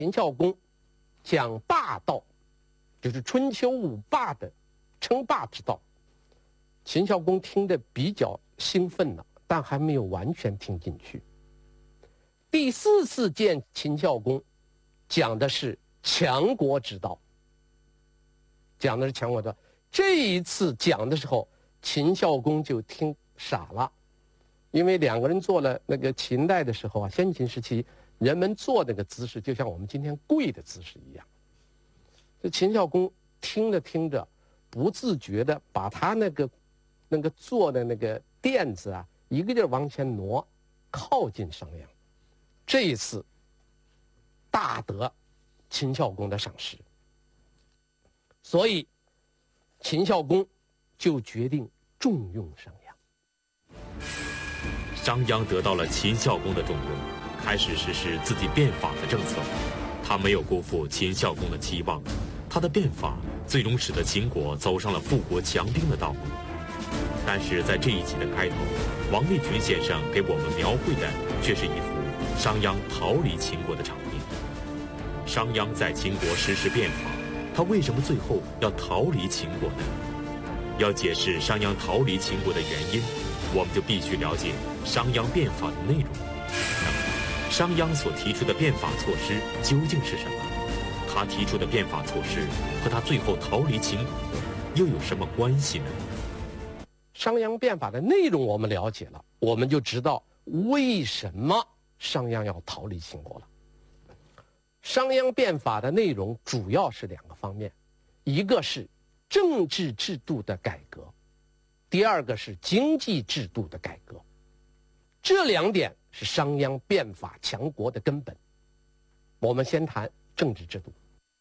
秦孝公讲霸道，就是春秋五霸的称霸之道。秦孝公听得比较兴奋了，但还没有完全听进去。第4次见秦孝公，讲的是强国之道，讲的是强国之道。这一次讲的时候，秦孝公就听傻了，因为两个人做了那个秦代的时候啊，先秦时期人们坐那个姿势，就像我们今天跪的姿势一样。这秦孝公听着听着，不自觉的把他那个坐的那个垫子啊，一个劲儿往前挪，靠近商鞅。这一次大得秦孝公的赏识，所以秦孝公就决定重用商鞅。 商鞅得到了秦孝公的重用，开始实施自己变法的政策。他没有辜负秦孝公的期望，他的变法最终使得秦国走上了富国强兵的道路。但是在这一集的开头，王立群先生给我们描绘的却是一幅商鞅逃离秦国的场面。商鞅在秦国实施变法，他为什么最后要逃离秦国呢？要解释商鞅逃离秦国的原因，我们就必须了解商鞅变法的内容。那么，商鞅所提出的变法措施究竟是什么？他提出的变法措施和他最后逃离秦国又有什么关系呢？ 商鞅变法的内容我们了解了，我们就知道为什么商鞅要逃离秦国了。商鞅变法的内容主要是2个方面，一个是政治制度的改革，第2个是经济制度的改革。这2点是商鞅变法强国的根本。我们先谈政治制度。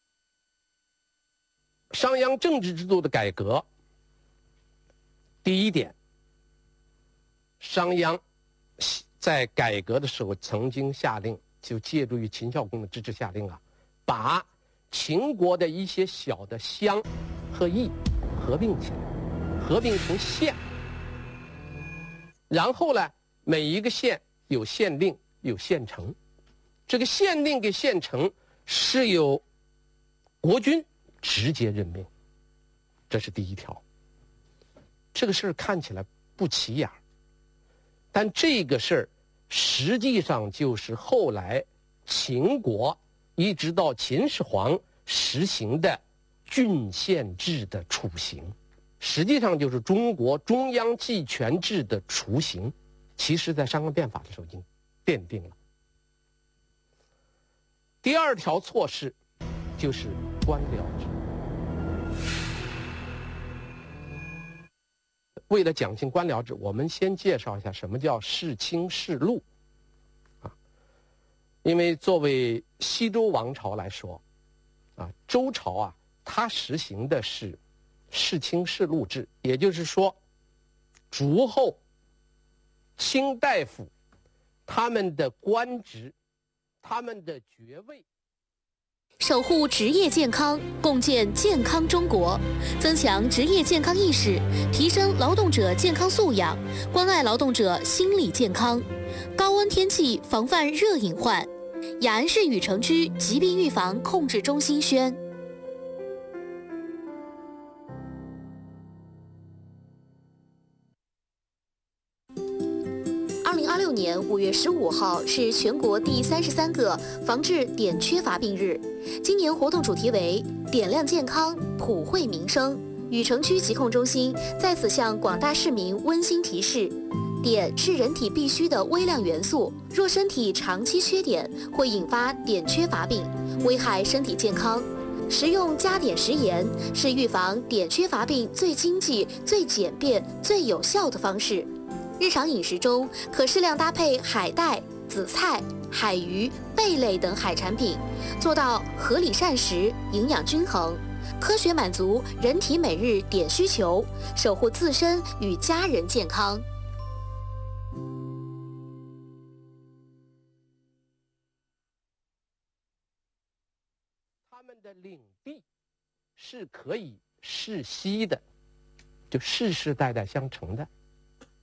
商鞅政治制度的改革，第1点，商鞅在改革的时候曾经下令，就借助于秦孝公的支持下令啊，把秦国的一些小的乡和邑合并起来，合并成县。然后呢，每一个县有县令，有县城。这个县令跟县城是由国君直接任命，这是第1条。这个事儿看起来不起眼，但这个事儿实际上就是后来秦国一直到秦始皇实行的郡县制的雏形，实际上就是中国中央集权制的雏形，其实在商鞅变法的时候已经奠定了。第2条措施就是官僚制。为了讲清官僚制，我们先介绍一下什么叫世卿世禄啊。因为作为西周王朝来说啊，周朝啊，它实行的是世卿世禄制，也就是说，诸侯、卿大夫他们的官职、他们的爵位。 守护职业健康，共建健康中国，增强职业健康意识，提升劳动者健康素养，关爱劳动者心理健康。高温天气防范热隐患。雅安市禹城区疾病预防控制中心宣。2026年5月15号是全国第33个防治碘缺乏病日。今年活动主题为“碘量健康，普惠民生”。禹城区疾控中心在此向广大市民温馨提示：碘是人体必需的微量元素，若身体长期缺碘，会引发碘缺乏病，危害身体健康。食用加碘食盐是预防碘缺乏病最经济、最简便、最有效的方式。日常饮食中可适量搭配海带、紫菜、海鱼、贝类等海产品，做到合理膳食、营养均衡，科学满足人体每日碘需求，守护自身与家人健康。 他们的领地是可以世袭的，就世世代代相承的。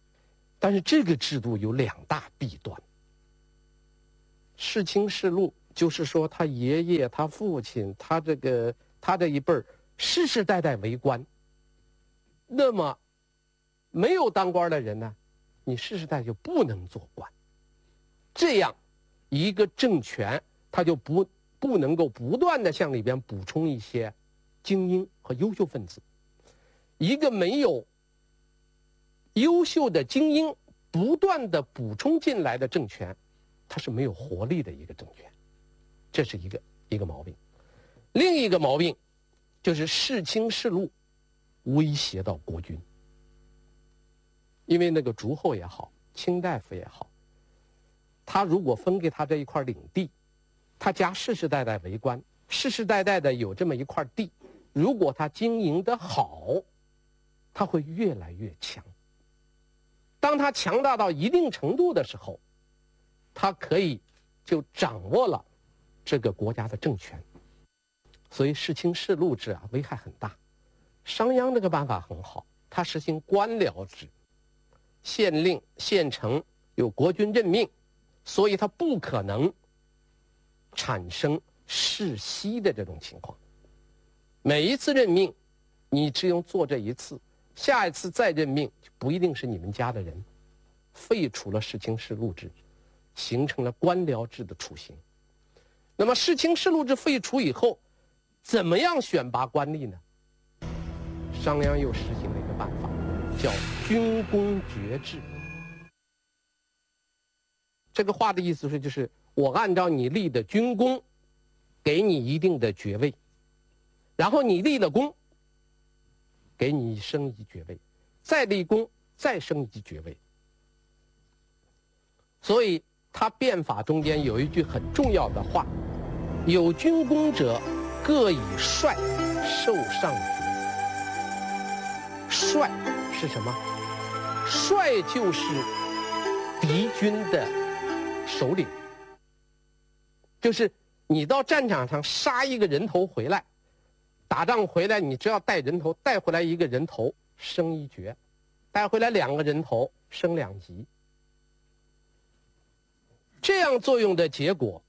但是这个制度有2大弊端。世卿世禄就是说他爷爷、他父亲、他这一辈儿世世代代为官。那么没有当官的人呢，你世世代代就不能做官。这样一个政权，他就不能够不断的向里边补充一些精英和优秀分子。一个没有优秀的精英不断的补充进来的政权，它是没有活力的一个政权。这是一个毛病。另一个毛病就是世卿世禄威胁到国君。因为那个诸侯也好，卿大夫也好，他如果分给他这一块领地，他家世世代代为官，世世代代的有这么一块地，如果他经营得好，他会越来越强。当他强大到一定程度的时候，他可以就掌握了这个国家的政权。所以世卿世禄制危害很大。商鞅这个办法很好，他实行官僚制，县令、县丞由国君任命，所以他不可能产生世袭的这种情况。每一次任命，你只用做这一次，下一次再任命就不一定是你们家的人。废除了世卿世禄制，形成了官僚制的雏形。那么世卿世禄制废除以后，怎么样选拔官吏呢？商鞅又实行了一个办法，叫军功爵制。这个话的意思是，就是我按照你立的军功，给你一定的爵位，然后你立了功，给你升一爵位，再立功，再升一爵位。所以他变法中间有一句很重要的话：有军功者，各以帅受上爵。帅是什么？帅就是敌军的首领，就是你到战场上杀一个人头回来，打仗回来，你只要带人头，带回来一个人头升一爵，带回来2个人头升2级。这样作用的结果，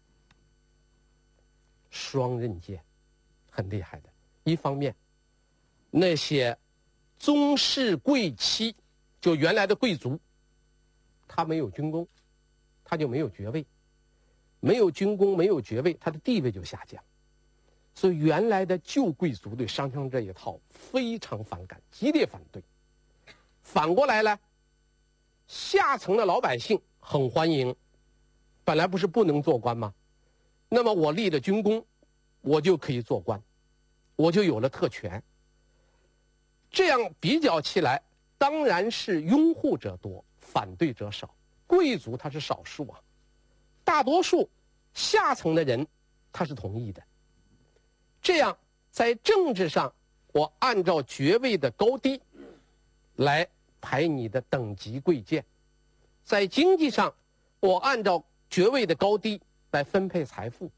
双刃剑，很厉害的。一方面，那些宗室贵戚，就原来的贵族，他没有军功，他就没有爵位，没有军功，没有爵位，他的地位就下降。所以原来的旧贵族对商鞅这一套非常反感，激烈反对。反过来呢，下层的老百姓很欢迎。本来不是不能做官吗？那么我立了军功，我就可以做官，我就有了特权。这样比较起来，当然是拥护者多，反对者少。贵族他是少数啊，大多数下层的人他是同意的。这样在政治上，我按照爵位的高低来排你的等级贵贱；在经济上，我按照爵位的高低来分配财富。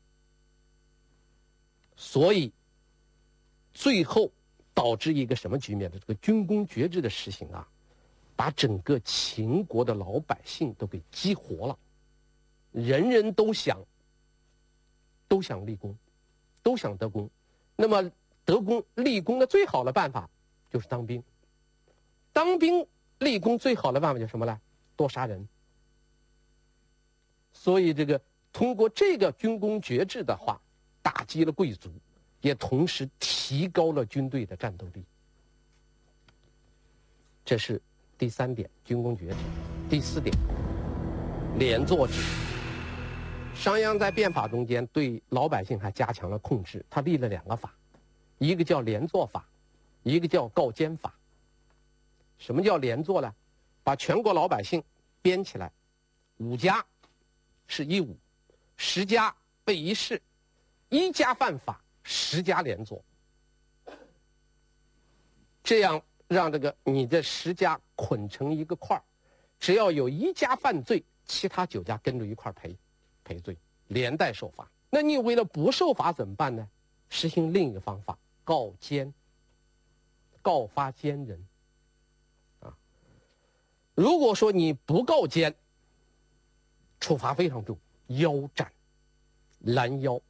所以最后导致一个什么局面的？这个军功爵制的实行把整个秦国的老百姓都给激活了，人人都想立功，都想得功。那么得功立功的最好的办法就是当兵，当兵立功最好的办法就是什么呢？多杀人。所以这个通过这个军功爵制的话，打击了贵族，也同时提高了军队的战斗力。这是第3点，军功爵制。第4点，连坐制。商鞅在变法中间对老百姓还加强了控制，他立了2个法，一个叫连坐法，一个叫告监法。什么叫连坐呢？把全国老百姓编起来，5家是一伍，10家备一事，1家犯法，10家连坐。这样让这个你这10家捆成一个块儿，只要有1家犯罪，其他9家跟着一块儿赔罪，连带受罚。那你为了不受罚怎么办呢？实行另一个方法，告监，告发奸人。如果说你不告监，处罚非常重，腰斩。 拦腰。